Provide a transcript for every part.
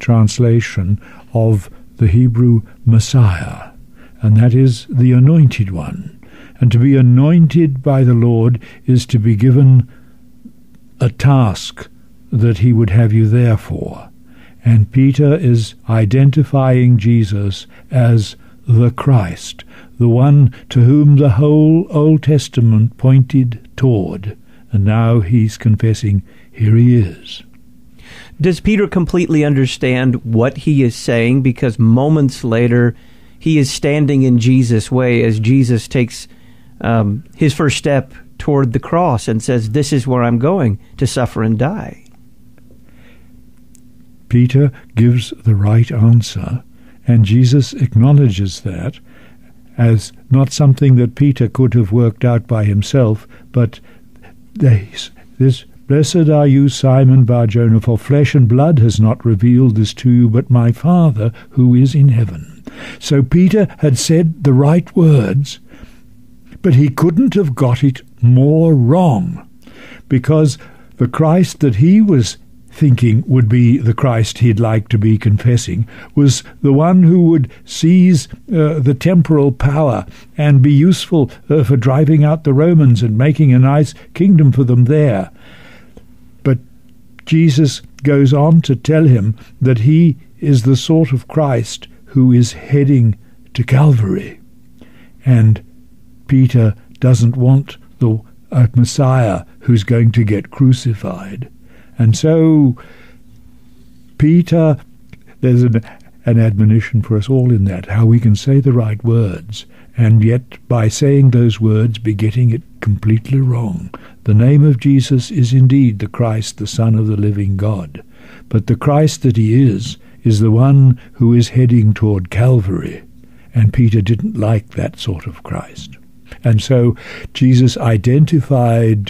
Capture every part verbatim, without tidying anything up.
translation of the Hebrew Messiah, and that is the Anointed One. And to be anointed by the Lord is to be given a task that he would have you there for. And Peter is identifying Jesus as the Christ, the one to whom the whole Old Testament pointed toward. And now he's confessing, here he is. Does Peter completely understand what he is saying? Because moments later, he is standing in Jesus' way as Jesus takes um, his first step toward the cross and says, this is where I'm going to suffer and die. Peter gives the right answer, and Jesus acknowledges that as not something that Peter could have worked out by himself, but this, this Blessed are you, Simon Bar-Jonah, for flesh and blood has not revealed this to you, but my Father who is in heaven. So Peter had said the right words, but he couldn't have got it more wrong, because the Christ that he was thinking would be the Christ he'd like to be confessing was the one who would seize uh, the temporal power and be useful uh, for driving out the Romans and making a nice kingdom for them there. But Jesus goes on to tell him that he is the sort of Christ who is heading to Calvary. And Peter doesn't want the a Messiah who's going to get crucified. And so Peter, there's an, an admonition for us all in that, how we can say the right words, and yet by saying those words be getting it completely wrong. The name of Jesus is indeed the Christ, the Son of the living God. But the Christ that he is, is the one who is heading toward Calvary. And Peter didn't like that sort of Christ. And so Jesus identified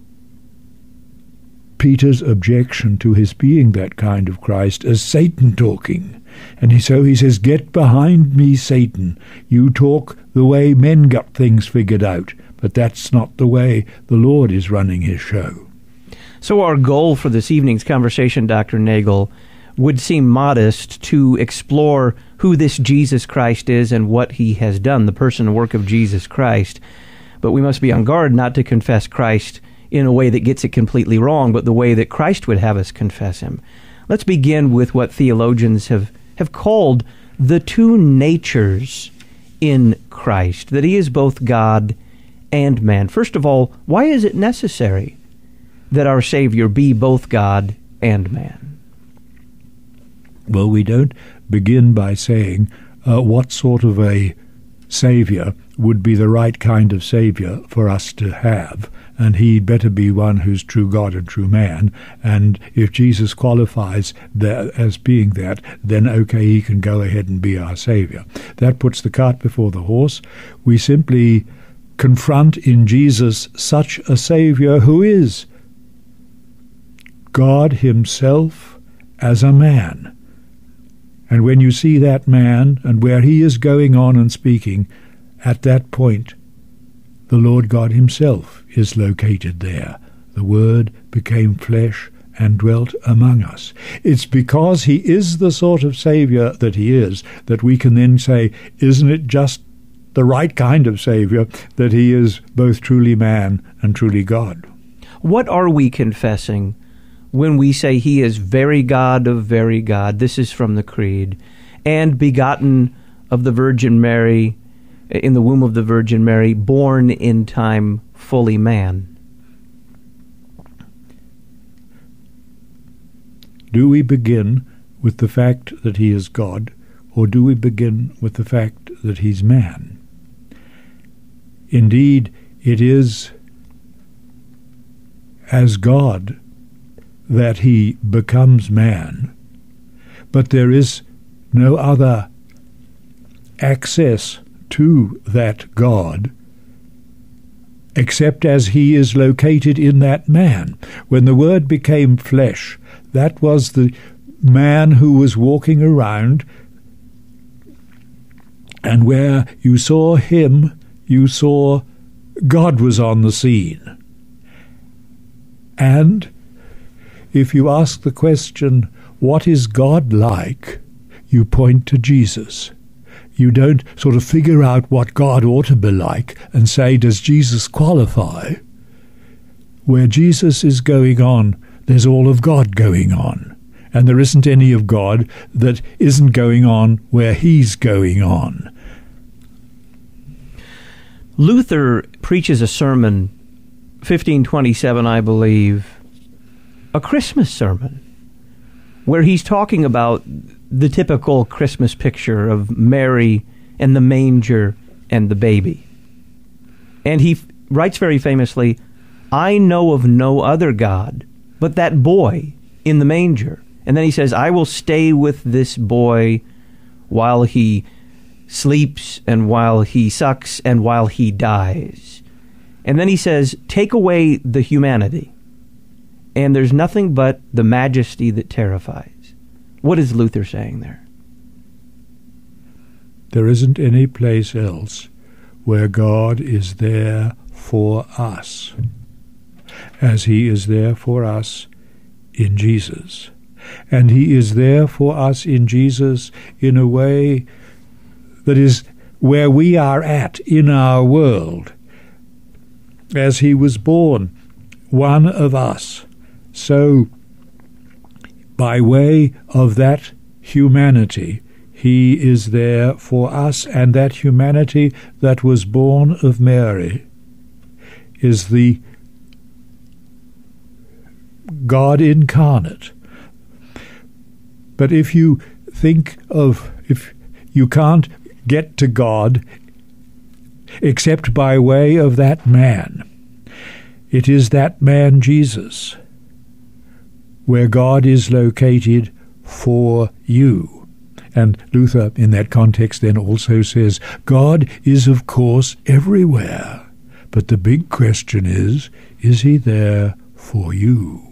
Peter's objection to his being that kind of Christ as Satan talking. And he, so he says, get behind me, Satan. You talk the way men got things figured out, but that's not the way the Lord is running his show. So our goal for this evening's conversation, Doctor Nagel, would seem modest to explore who this Jesus Christ is and what he has done, the person and work of Jesus Christ. But we must be on guard not to confess Christ in a way that gets it completely wrong, but the way that Christ would have us confess him. Let's begin with what theologians have, have called the two natures in Christ, that he is both God and man. First of all, why is it necessary that our Savior be both God and man? Well, we don't begin by saying uh, what sort of a Savior would be the right kind of Savior for us to have, and he'd better be one who's true God and true man, and if Jesus qualifies that as being that, then okay, he can go ahead and be our Savior. That puts the cart before the horse. We simply confront in Jesus such a Savior who is God himself as a man. And when you see that man and where he is going on and speaking, at that point, the Lord God himself is located there. The Word became flesh and dwelt among us. It's because he is the sort of Savior that he is that we can then say, isn't it just the right kind of Savior that he is both truly man and truly God? What are we confessing when we say he is very God of very God? This is from the Creed. And begotten of the Virgin Mary, in the womb of the Virgin Mary, born in time, fully man. Do we begin with the fact that he is God, or do we begin with the fact that he's man? Indeed, it is as God that he becomes man, but there is no other access to that God except as he is located in that man. When the Word became flesh, that was the man who was walking around, and where you saw him, you saw God was on the scene. And if you ask the question, what is God like, you point to Jesus. You don't sort of figure out what God ought to be like and say, does Jesus qualify? Where Jesus is going on, there's all of God going on. And there isn't any of God that isn't going on where he's going on. Luther preaches a sermon, fifteen twenty-seven, I believe, a Christmas sermon, where he's talking about the typical Christmas picture of Mary and the manger and the baby. And he f- writes very famously, I know of no other God but that boy in the manger. And then he says, I will stay with this boy while he sleeps and while he sucks and while he dies. And then he says, take away the humanity, and there's nothing but the majesty that terrifies. What is Luther saying there? There isn't any place else where God is there for us, as he is there for us in Jesus. And he is there for us in Jesus in a way that is where we are at in our world. As he was born, one of us, so by way of that humanity, he is there for us, and that humanity that was born of Mary is the God incarnate. But if you think of, if you can't get to God except by way of that man, it is that man Jesus where God is located for you. And Luther, in that context, then also says, God is, of course, everywhere. But the big question is, is he there for you?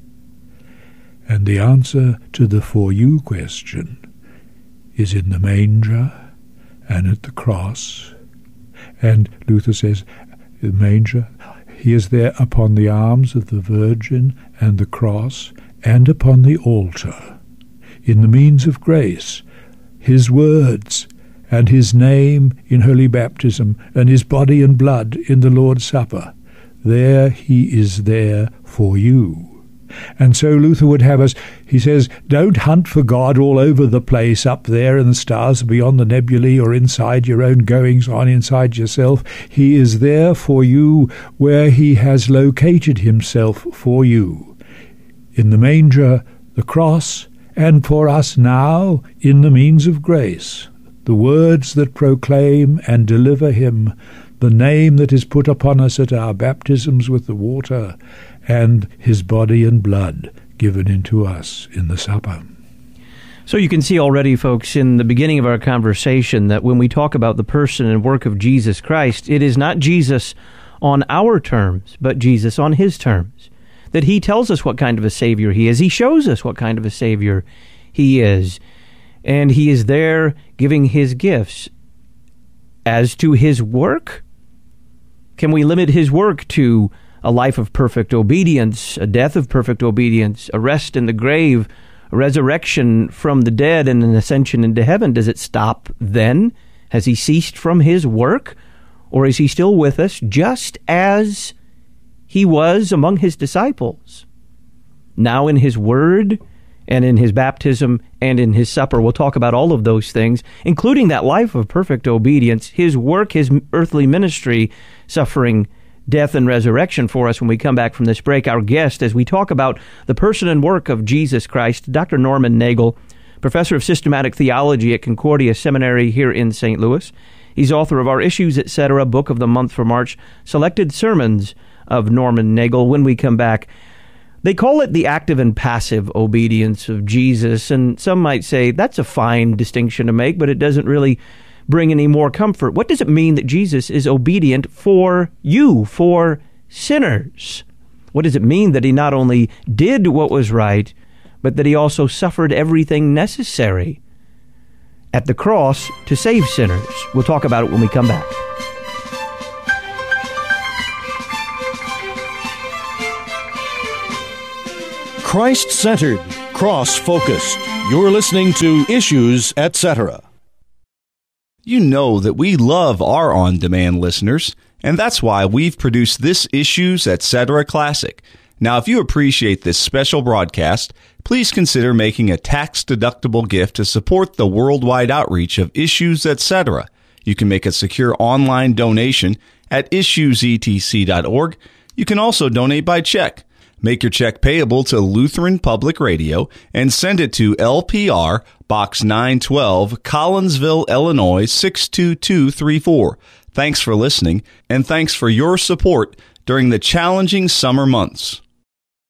And the answer to the for you question is in the manger and at the cross. And Luther says, the manger, he is there upon the arms of the Virgin and the cross and upon the altar. In the means of grace, his words and his name in holy baptism and his body and blood in the Lord's Supper, there he is there for you. And so Luther would have us, he says, don't hunt for God all over the place up there in the stars beyond the nebulae or inside your own goings-on inside yourself. He is there for you where he has located himself for you. In the manger, the cross, and for us now in the means of grace, the words that proclaim and deliver him, the name that is put upon us at our baptisms with the water, and his body and blood given into us in the supper. So you can see already, folks, in the beginning of our conversation that when we talk about the person and work of Jesus Christ, it is not Jesus on our terms, but Jesus on his terms. That he tells us what kind of a Savior he is. He shows us what kind of a Savior he is. And he is there giving his gifts. As to his work, can we limit his work to a life of perfect obedience, a death of perfect obedience, a rest in the grave, a resurrection from the dead, and an ascension into heaven? Does it stop then? Has he ceased from his work? Or is he still with us just as he was among his disciples? Now in his word and in his baptism and in his supper, we'll talk about all of those things, including that life of perfect obedience, his work, his earthly ministry, suffering, death, and resurrection for us when we come back from this break. Our guest, as we talk about the person and work of Jesus Christ, Doctor Norman Nagel, professor of systematic theology at Concordia Seminary here in Saint Louis. He's author of Our Issues, et cetera, book of the month for March, selected sermons of Norman Nagel. When we come back, they call it the active and passive obedience of Jesus, and some might say that's a fine distinction to make, but it doesn't really bring any more comfort. What does it mean that Jesus is obedient for you, for sinners? What does it mean that he not only did what was right, but that he also suffered everything necessary at the cross to save sinners? We'll talk about it when we come back. Christ-centered, cross-focused. You're listening to Issues, et cetera. You know that we love our on-demand listeners, and that's why we've produced this Issues, et cetera Classic. Now, if you appreciate this special broadcast, please consider making a tax-deductible gift to support the worldwide outreach of Issues, et cetera. You can make a secure online donation at issues e t c dot org. You can also donate by check. Make your check payable to Lutheran Public Radio and send it to L P R, Box nine twelve, Collinsville, Illinois six two two three four. Thanks for listening, and thanks for your support during the challenging summer months.